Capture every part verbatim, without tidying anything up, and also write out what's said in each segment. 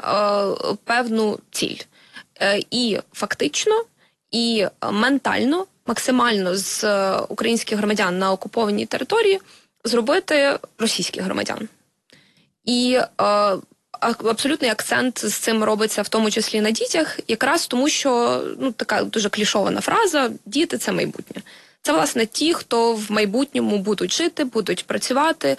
певну ціль. І фактично, і ментально, максимально з українських громадян на окупованій території зробити російських громадян. І абсолютний акцент з цим робиться в тому числі на дітях, якраз тому, що ну, така дуже клішована фраза «діти – це майбутнє». Це, власне, ті, хто в майбутньому будуть жити, будуть працювати,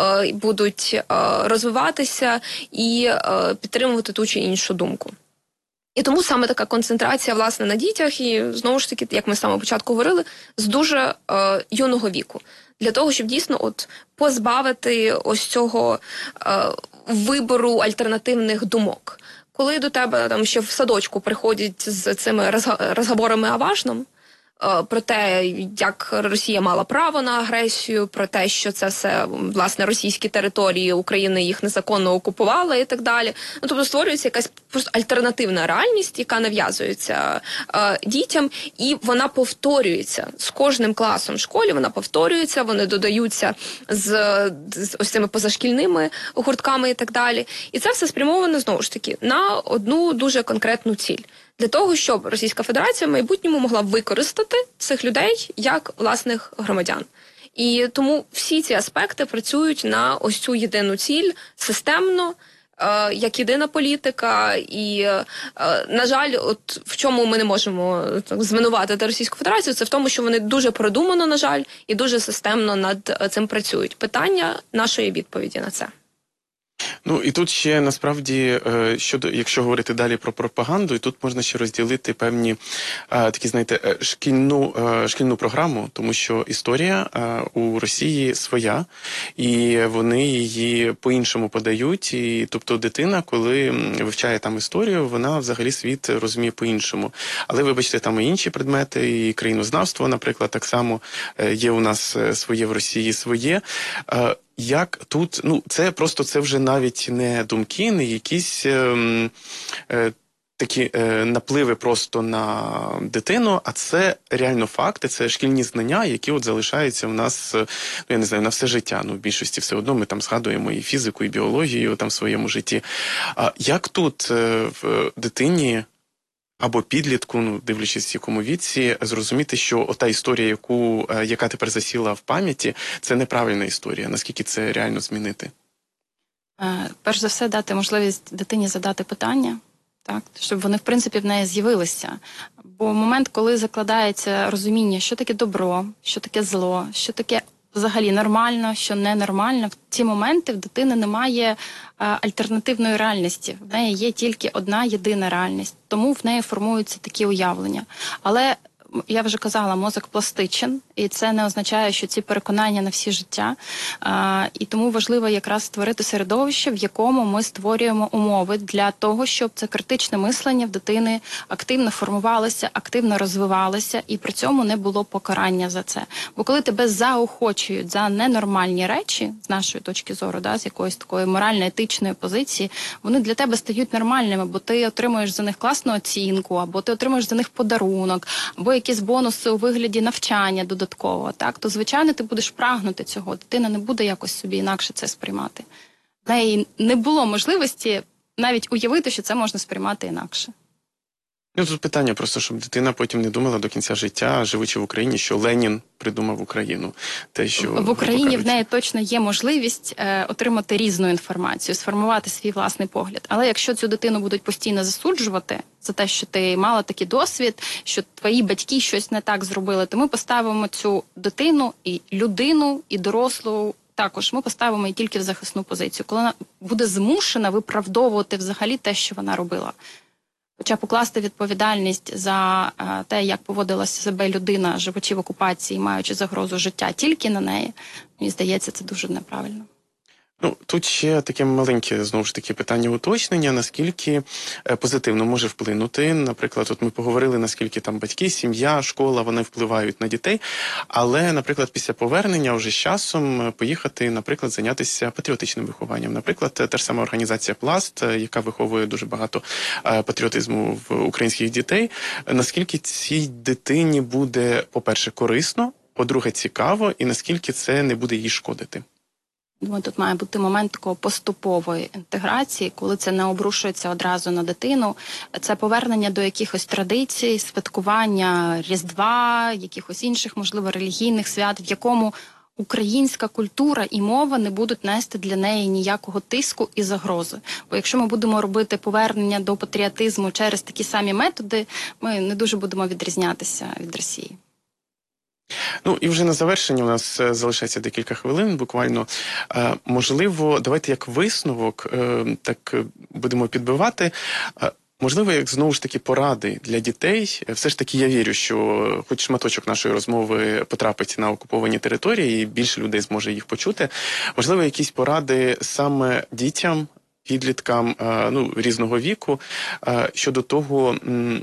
будуть розвиватися і підтримувати ту чи іншу думку. І тому саме така концентрація, власне, на дітях і, знову ж таки, як ми з самого початку говорили, з дуже е, юного віку. Для того, щоб дійсно от позбавити ось цього е, вибору альтернативних думок. Коли до тебе там ще в садочку приходять з цими розговорами аважном, про те, як Росія мала право на агресію, про те, що це все, власне, російські території, України їх незаконно окупувала і так далі. Ну, тобто створюється якась просто альтернативна реальність, яка нав'язується е, дітям, і вона повторюється з кожним класом в школі, вона повторюється, вони додаються з, з ось цими позашкільними гуртками і так далі. І це все спрямовано, знову ж таки, на одну дуже конкретну ціль. Для того, щоб Російська Федерація в майбутньому могла використати цих людей як власних громадян. І тому всі ці аспекти працюють на ось цю єдину ціль, системно, е, як єдина політика. І, е, на жаль, от в чому ми не можемо так, звинуватити Російську Федерацію, це в тому, що вони дуже продумано, на жаль, і дуже системно над цим працюють. Питання нашої відповіді на це. Ну, і тут ще, насправді, щодо, якщо говорити далі про пропаганду, і тут можна ще розділити певні такі, знаєте, шкільну, шкільну програму, тому що історія у Росії своя, і вони її по-іншому подають. І, тобто дитина, коли вивчає там історію, вона взагалі світ розуміє по-іншому. Але, вибачте, там і інші предмети, і країнознавство, наприклад, так само є у нас своє в Росії своє. Як тут, ну, це просто, це вже навіть не думки, не якісь е, е, такі е, напливи просто на дитину, а це реально факти, це шкільні знання, які от залишаються у нас, ну, я не знаю, на все життя. Ну, в більшості все одно ми там згадуємо і фізику, і біологію там в своєму житті. А як тут е, в дитині або підлітку, ну, дивлячись в якому віці, зрозуміти, що ота історія, яку, яка тепер засіла в пам'яті, це неправильна історія. Наскільки це реально змінити? Перш за все, дати можливість дитині задати питання, так, щоб вони, в принципі, в неї з'явилися. Бо момент, коли закладається розуміння, що таке добро, що таке зло, що таке взагалі нормально, що ненормально, в ці моменти в дитини немає а, альтернативної реальності. В неї є тільки одна єдина реальність. Тому в неї формуються такі уявлення. Але я вже казала, мозок пластичен, і це не означає, що ці переконання на всі життя. А, і тому важливо якраз створити середовище, в якому ми створюємо умови для того, щоб це критичне мислення в дитини активно формувалося, активно розвивалося, і при цьому не було покарання за це. Бо коли тебе заохочують за ненормальні речі, з нашої точки зору, да, з якоїсь такої морально-етичної позиції, вони для тебе стають нормальними, бо ти отримуєш за них класну оцінку, або ти отримуєш за них подарунок, або якісь бонуси у вигляді навчання додатково, так, то, звичайно, ти будеш прагнути цього. Дитина не буде якось собі інакше це сприймати. В неї не було можливості навіть уявити, що це можна сприймати інакше. Ну, тут питання просто, щоб дитина потім не думала до кінця життя, живучи в Україні, що Ленін придумав Україну. Те, що в Україні в неї точно є можливість е, отримати різну інформацію, сформувати свій власний погляд. Але якщо цю дитину будуть постійно засуджувати за те, що ти мала такий досвід, що твої батьки щось не так зробили, то ми поставимо цю дитину і людину, і дорослу також, ми поставимо її тільки в захисну позицію, коли вона буде змушена виправдовувати взагалі те, що вона робила. Хоча покласти відповідальність за те, як поводилася себе людина, живучи в окупації, маючи загрозу життя тільки на неї, мені здається, це дуже неправильно. Ну, тут ще таке маленьке, знову ж таки, питання уточнення, наскільки позитивно може вплинути. Наприклад, от ми поговорили, наскільки там батьки, сім'я, школа, вони впливають на дітей. Але, наприклад, після повернення вже з часом поїхати, наприклад, зайнятися патріотичним вихованням. Наприклад, та ж сама організація «Пласт», яка виховує дуже багато патріотизму в українських дітей. Наскільки цій дитині буде, по-перше, корисно, по-друге, цікаво, і наскільки це не буде їй шкодити? Думаю, тут має бути момент такого поступової інтеграції, коли це не обрушується одразу на дитину. Це повернення до якихось традицій, святкування Різдва, якихось інших, можливо, релігійних свят, в якому українська культура і мова не будуть нести для неї ніякого тиску і загрози. Бо якщо ми будемо робити повернення до патріотизму через такі самі методи, ми не дуже будемо відрізнятися від Росії. Ну, і вже на завершення у нас залишається декілька хвилин, буквально. Можливо, давайте як висновок, так будемо підбивати. Можливо, як знову ж таки поради для дітей. Все ж таки я вірю, що хоч шматочок нашої розмови потрапить на окуповані території і більше людей зможе їх почути. Можливо, якісь поради саме дітям, підліткам, ну, різного віку щодо того,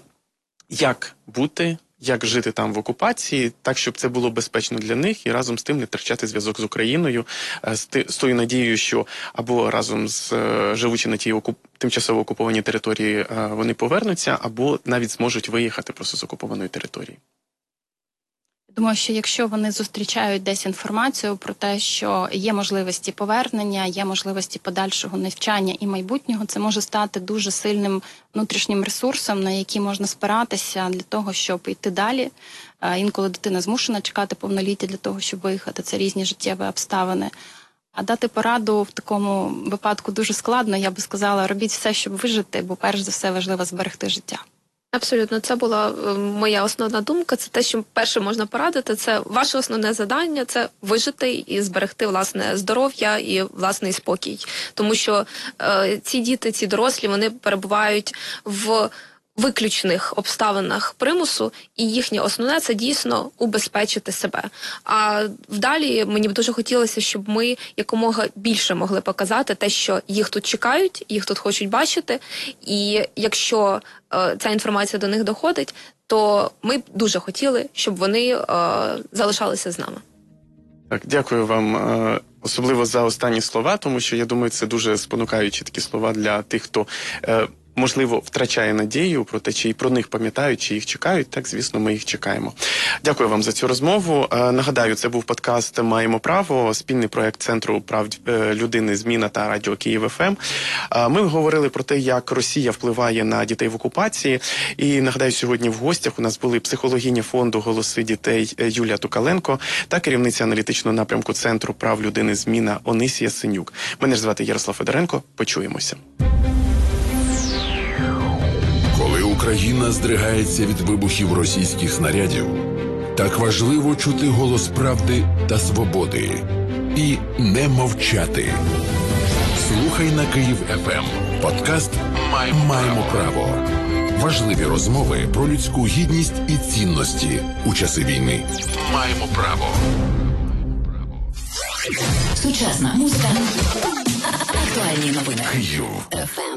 як бути, як жити там в окупації, так, щоб це було безпечно для них і разом з тим не втрачати зв'язок з Україною, з, ти, з тою надією, що або разом з, живучи на тій окуп... тимчасово окупованій території, вони повернуться, або навіть зможуть виїхати просто з окупованої території. Думаю, що якщо вони зустрічають десь інформацію про те, що є можливості повернення, є можливості подальшого навчання і майбутнього, це може стати дуже сильним внутрішнім ресурсом, на який можна спиратися для того, щоб йти далі. Інколи дитина змушена чекати повноліття для того, щоб виїхати. Це різні життєві обставини. А дати пораду в такому випадку дуже складно. Я би сказала, робіть все, щоб вижити, бо перш за все важливо зберегти життя. Абсолютно, це була моя основна думка. Це те, що перше можна порадити. Це ваше основне завдання – це вижити і зберегти власне здоров'я і власний спокій. Тому що е, ці діти, ці дорослі, вони перебувають в виключних обставинах примусу, і їхнє основне – це дійсно убезпечити себе. А вдалі мені б дуже хотілося, щоб ми якомога більше могли показати те, що їх тут чекають, їх тут хочуть бачити, і якщо е, ця інформація до них доходить, то ми б дуже хотіли, щоб вони е, залишалися з нами. Так, дякую вам, е, особливо за останні слова, тому що, я думаю, це дуже спонукаючі такі слова для тих, хто е, можливо, втрачає надію про те, чи і про них пам'ятають, чи їх чекають. Так, звісно, ми їх чекаємо. Дякую вам за цю розмову. Нагадаю, це був подкаст «Маємо право», спільний проект Центру прав людини «Зміна» та Радіо Київ ФМ. Ми говорили про те, як Росія впливає на дітей в окупації. І, нагадаю, сьогодні в гостях у нас були психологиня фонду «Голоси дітей» Юлія Тукаленко та керівниця аналітичного напрямку Центру прав людини «Зміна» Онисія Синюк. Мене ж звати Ярослав Федоренко. Почуємося. Коли Україна здригається від вибухів російських снарядів, так важливо чути голос правди та свободи і не мовчати. Слухай на Київ ФМ. Подкаст «Маємо, Маємо право». Важливі розмови про людську гідність і цінності у часи війни. Маємо право. Сучасна музика. Актуальні новини. Київ. ФМ.